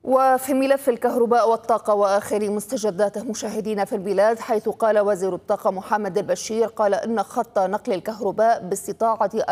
وفي ملف الكهرباء والطاقة وآخر مستجداته مشاهدينا في البلاد، حيث قال وزير الطاقة محمد البشير إن خط نقل الكهرباء باستطاعة